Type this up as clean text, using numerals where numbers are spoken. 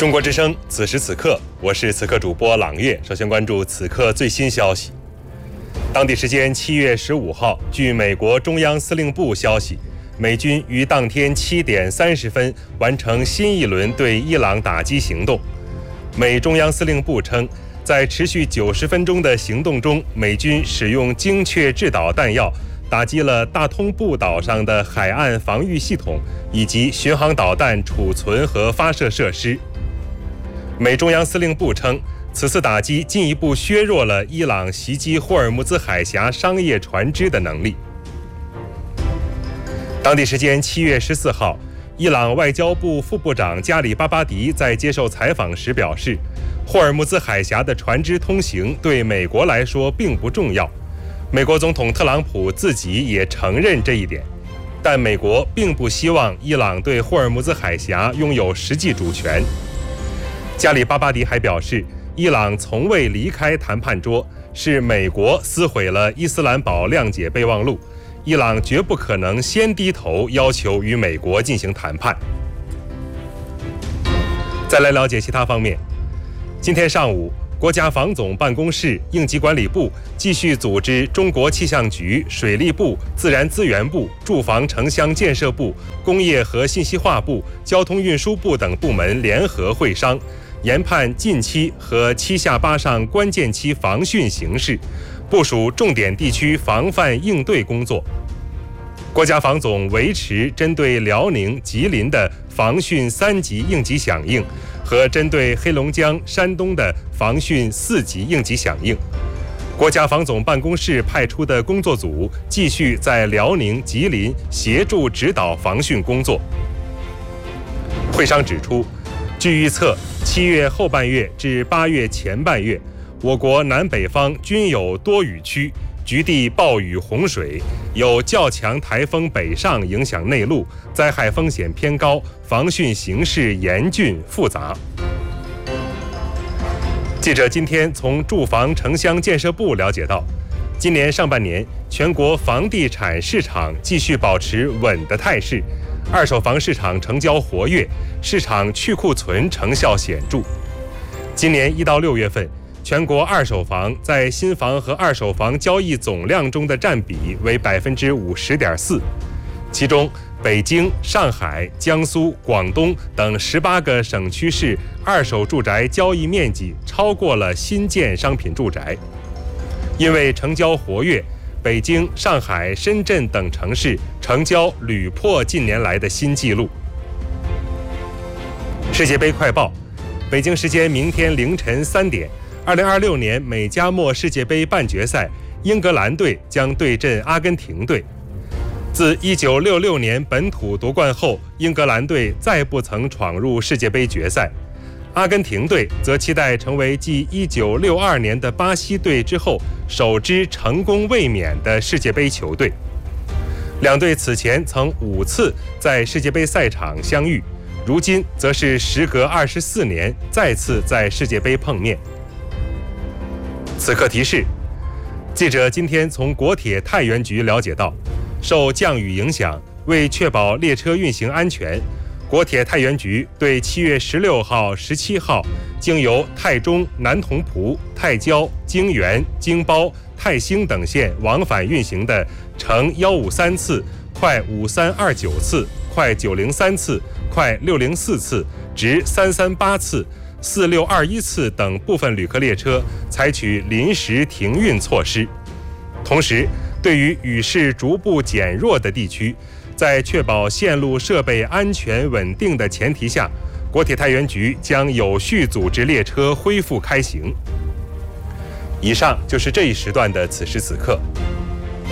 中国之声，此时此刻，我是此刻主播朗月。首先关注此刻最新消息。当地时间7月15号，据美国中央司令部消息，美军于当天7点30分完成新一轮对伊朗打击行动。美中央司令部称，在持续90分钟的行动中，美军使用精确制导弹药打击了大通布岛上的海岸防御系统以及巡航导弹储存和发射设施。美中央司令部称，此次打击进一步削弱了伊朗袭击霍尔木兹海峡商业船只的能力。当地时间7月14号，伊朗外交部副部长加里巴巴迪在接受采访时表示，霍尔木兹海峡的船只通行对美国来说并不重要。美国总统特朗普自己也承认这一点，但美国并不希望伊朗对霍尔木兹海峡拥有实际主权。加里巴巴迪还表示，伊朗从未离开谈判桌，是美国撕毁了伊斯兰堡谅解备忘录，伊朗绝不可能先低头要求与美国进行谈判。再来了解其他方面。今天上午，国家防总办公室、应急管理部继续组织中国气象局、水利部、自然资源部、住房城乡建设部、工业和信息化部、交通运输部等部门联合会商，研判近期和7下8上关键期防汛形势，部署重点地区防范应对工作。国家防总维持针对辽宁、吉林的防汛3级应急响应和针对黑龙江、山东的防汛4级应急响应。国家防总办公室派出的工作组继续在辽宁、吉林协助指导防汛工作。会商指出，据预测，7月后半月至8月前半月，我国南北方均有多雨区，局地暴雨洪水，有较强台风北上影响内陆，灾害风险偏高，防汛形势严峻复杂。记者今天从住房城乡建设部了解到，今年上半年全国房地产市场继续保持稳的态势，二手房市场成交活跃，市场去库存成效显著。今年1到6月份，全国二手房在新房和二手房交易总量中的占比为50.4%，其中北京、上海、江苏、广东等18个省区市二手住宅交易面积超过了新建商品住宅。因为成交活跃，北京、上海、深圳等城市成交屡破近年来的新纪录。世界杯快报，北京时间明天凌晨3点，2026年美加墨世界杯半决赛，英格兰队将对阵阿根廷队。自1966年本土夺冠后，英格兰队再不曾闯入世界杯决赛。阿根廷队则期待成为继1962年的巴西队之后首支成功卫冕的世界杯球队。两队此前曾5次在世界杯赛场相遇，如今则是时隔24年再次在世界杯碰面。此刻提示，记者今天从国铁太原局了解到，受降雨影响，为确保列车运行安全，国铁太原局对7月16号、17号经由太中、南同蒲、太交、京原、京包、泰兴等线往返运行的乘153次、快5329次、快903次、快604次、直338次、4621次等部分旅客列车采取临时停运措施。同时，对于雨势逐步减弱的地区，在确保线路设备安全稳定的前提下，国铁太原局将有序组织列车恢复开行。以上就是这一时段的此时此刻。